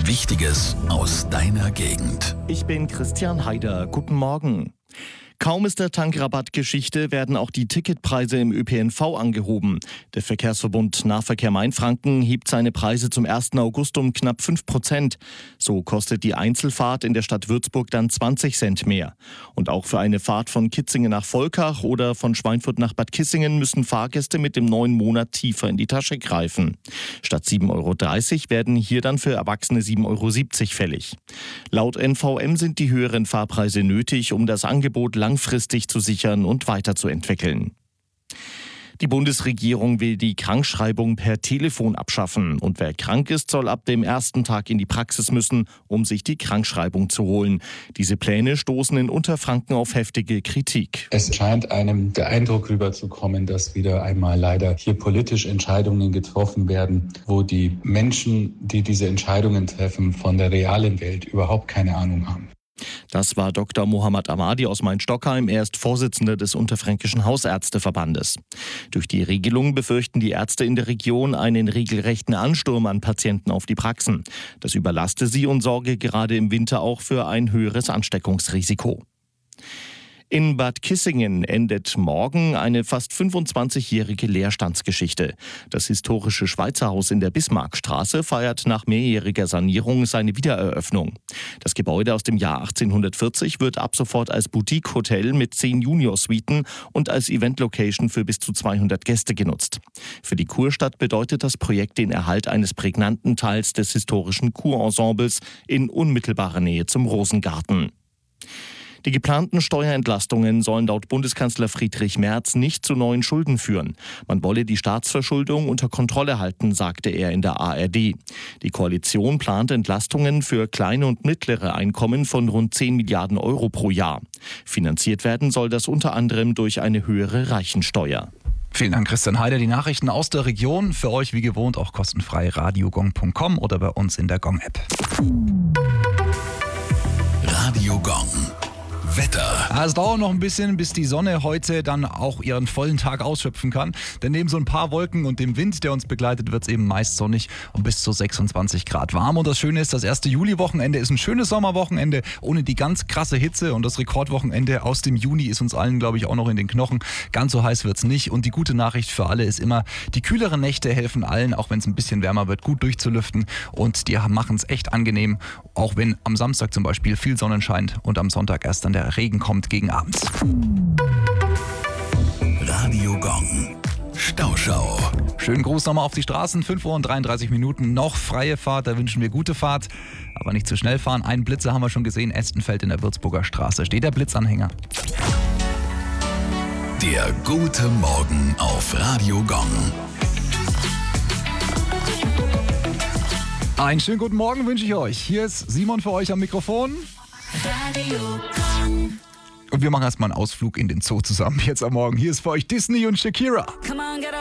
Wichtiges aus deiner Gegend. Ich bin Christian Haider. Guten Morgen. Kaum ist der Tankrabattgeschichte, werden auch die Ticketpreise im ÖPNV angehoben. Der Verkehrsverbund Nahverkehr Mainfranken hebt seine Preise zum 1. August um knapp 5%. So kostet die Einzelfahrt in der Stadt Würzburg dann 20 Cent mehr. Und auch für eine Fahrt von Kitzingen nach Volkach oder von Schweinfurt nach Bad Kissingen müssen Fahrgäste mit dem neuen Monat tiefer in die Tasche greifen. Statt 7,30 € werden hier dann für Erwachsene 7,70 € fällig. Laut NVM sind die höheren Fahrpreise nötig, um das Angebot langfristig zu sichern und weiterzuentwickeln. Die Bundesregierung will die Krankschreibung per Telefon abschaffen. Und wer krank ist, soll ab dem ersten Tag in die Praxis müssen, um sich die Krankschreibung zu holen. Diese Pläne stoßen in Unterfranken auf heftige Kritik. Es scheint einem der Eindruck rüberzukommen, dass wieder einmal leider hier politisch Entscheidungen getroffen werden, wo die Menschen, die diese Entscheidungen treffen, von der realen Welt überhaupt keine Ahnung haben. Das war Dr. Mohammed Ahmadi aus Main-Stockheim. Er ist Vorsitzender des Unterfränkischen Hausärzteverbandes. Durch die Regelung befürchten die Ärzte in der Region einen regelrechten Ansturm an Patienten auf die Praxen. Das überlaste sie und sorge gerade im Winter auch für ein höheres Ansteckungsrisiko. In Bad Kissingen endet morgen eine fast 25-jährige Leerstandsgeschichte. Das historische Schweizerhaus in der Bismarckstraße feiert nach mehrjähriger Sanierung seine Wiedereröffnung. Das Gebäude aus dem Jahr 1840 wird ab sofort als Boutique-Hotel mit 10 Junior-Suiten und als Event-Location für bis zu 200 Gäste genutzt. Für die Kurstadt bedeutet das Projekt den Erhalt eines prägnanten Teils des historischen Kurensembles in unmittelbarer Nähe zum Rosengarten. Die geplanten Steuerentlastungen sollen laut Bundeskanzler Friedrich Merz nicht zu neuen Schulden führen. Man wolle die Staatsverschuldung unter Kontrolle halten, sagte er in der ARD. Die Koalition plant Entlastungen für kleine und mittlere Einkommen von rund 10 Milliarden Euro pro Jahr. Finanziert werden soll das unter anderem durch eine höhere Reichensteuer. Vielen Dank, Christian Haider. Die Nachrichten aus der Region für euch wie gewohnt auch kostenfrei radiogong.com oder bei uns in der Gong-App. Radio Gong. Wetter. Es dauert noch ein bisschen, bis die Sonne heute dann auch ihren vollen Tag ausschöpfen kann. Denn neben so ein paar Wolken und dem Wind, der uns begleitet, wird es eben meist sonnig und bis zu 26 Grad warm. Und das Schöne ist, das erste Juli-Wochenende ist ein schönes Sommerwochenende ohne die ganz krasse Hitze. Und das Rekordwochenende aus dem Juni ist uns allen, glaube ich, auch noch in den Knochen. Ganz so heiß wird es nicht. Und die gute Nachricht für alle ist immer, die kühleren Nächte helfen allen, auch wenn es ein bisschen wärmer wird, gut durchzulüften. Und die machen es echt angenehm, auch wenn am Samstag zum Beispiel viel Sonne scheint und am Sonntag erst dann der Regen kommt gegen Abend. Radio Gong. Stauschau. Schönen Gruß nochmal auf die Straßen. 5:33 Uhr noch freie Fahrt. Da wünschen wir gute Fahrt. Aber nicht zu schnell fahren. Einen Blitzer haben wir schon gesehen. Estenfeld in der Würzburger Straße. Steht der Blitzanhänger. Der gute Morgen auf Radio Gong. Einen schönen guten Morgen wünsche ich euch. Hier ist Simon für euch am Mikrofon. Radio Gong. Und wir machen erstmal einen Ausflug in den Zoo zusammen jetzt am Morgen. Hier ist für euch Disney und Shakira. Come on, get up.